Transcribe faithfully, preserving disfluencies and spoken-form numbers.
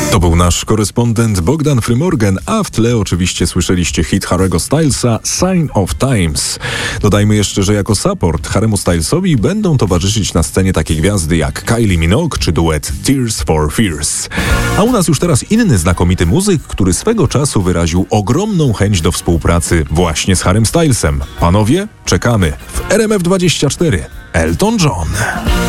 To był nasz korespondent Bogdan Frymorgan, a w tle oczywiście słyszeliście hit Harry'ego Stylesa Sign of Times. Dodajmy jeszcze, że jako support Harry'emu Stylesowi będą towarzyszyć na scenie takie gwiazdy jak Kylie Minogue czy duet Tears for Fears. A u nas już teraz inny znakomity muzyk, który swego czasu wyraził ogromną chęć do współpracy właśnie z Harrym Stylesem. Panowie, czekamy w R M F dwadzieścia cztery. Elton John.